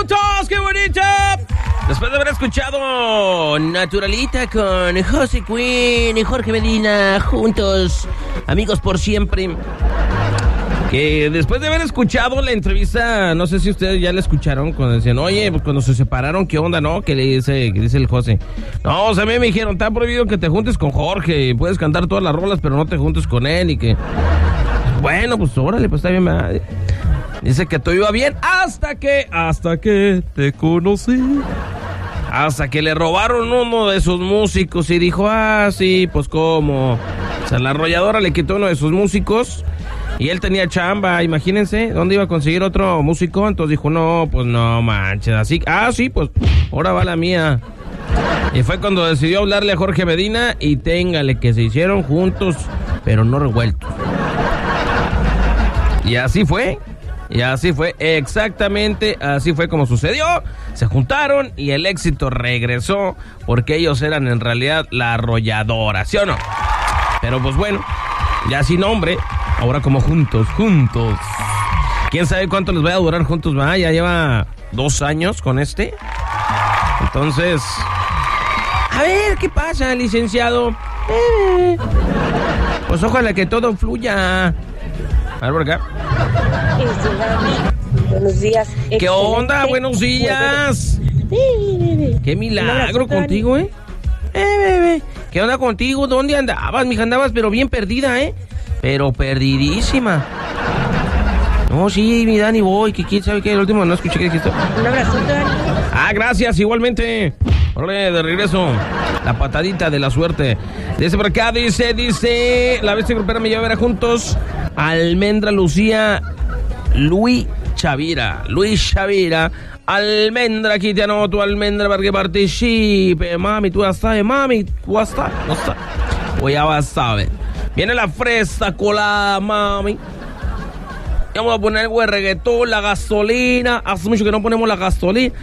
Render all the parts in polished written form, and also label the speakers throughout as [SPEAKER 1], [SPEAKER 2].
[SPEAKER 1] ¡Qué bonito! Después de haber escuchado Naturalita con José Quinn y Jorge Medina juntos, amigos por siempre. Que después de haber escuchado la entrevista, no sé si ustedes ya la escucharon, cuando decían, oye, pues cuando se separaron, ¿qué onda, no? Que dice el José. No, o sea, a mí me dijeron, está prohibido que te juntes con Jorge, puedes cantar todas las rolas, pero no te juntes con él y que... Bueno, pues órale, pues está bien, ¿verdad? Dice que todo iba bien hasta que te conocí. Hasta que le robaron uno de sus músicos y dijo, sí, pues cómo. O sea, la arrolladora le quitó uno de sus músicos y él tenía chamba, imagínense, ¿dónde iba a conseguir otro músico? Entonces dijo, no, pues no manches, así, sí, pues ahora va la mía. Y fue cuando decidió hablarle a Jorge Medina y téngale que se hicieron juntos, pero no revueltos. Y así fue, exactamente así fue como sucedió. Se juntaron y el éxito regresó porque ellos eran en realidad la arrolladora, ¿sí o no? Pero pues bueno, ya sin nombre, ahora como juntos. ¿Quién sabe cuánto les va a durar juntos? Ya lleva 2 años con este. Entonces, a ver, ¿qué pasa, licenciado? Pues ojalá que todo fluya. A ver por acá.
[SPEAKER 2] Buenos días.
[SPEAKER 1] ¿Qué onda? Buenos días. Qué milagro contigo, bebé. ¿Qué onda contigo? ¿Dónde andabas, mija? Andabas pero bien perdida, pero perdidísima. No, sí, mi Dani, voy, que quién sabe qué, el último no escuché que dijiste.
[SPEAKER 2] Un abrazote, Dani.
[SPEAKER 1] Gracias, igualmente. Órale, de regreso. La patadita de la suerte. Dice por acá, dice, la bestia grupera me lleva a ver juntos. Almendra Lucía, Luis Chavira. Almendra, aquí te anoto, Almendra, para que participe. Mami, tú ya sabes, no sabes. Pues ya vas a saber. Viene la fresa colada, mami. Vamos a poner algo de reggaetón, la gasolina. Hace mucho que no ponemos la gasolina.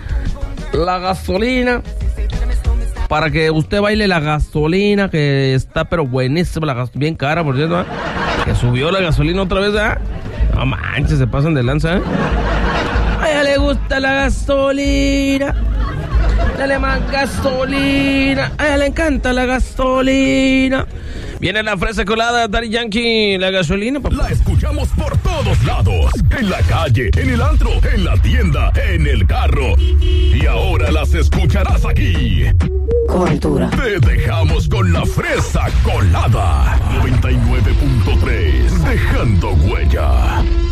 [SPEAKER 1] Para que usted baile la gasolina, que está pero buenísima, bien cara, por cierto, que subió la gasolina otra vez, No manches, se pasan de lanza, A ella le gusta la gasolina. Dale más gasolina. A ella le encanta la gasolina. Viene la fresa colada, Daddy Yankee, la gasolina, papá.
[SPEAKER 3] La escuchamos por todos lados. En la calle, en el antro, en la tienda, en el carro. Y ahora las escucharás aquí.
[SPEAKER 2] Cobertura.
[SPEAKER 3] Te dejamos con la fresa colada. 99.3. Dejando huella.